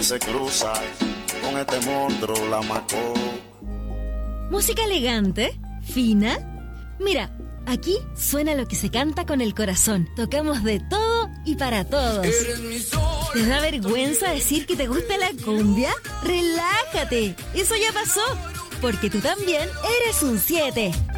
Se cruza con este monstruo, la macó. ¿Música elegante? ¿Fina? Mira, aquí suena lo que se canta con el corazón. Tocamos de todo y para todos. ¿Te da vergüenza decir que te gusta la cumbia? ¡Relájate! Eso ya pasó, porque tú también eres un 7.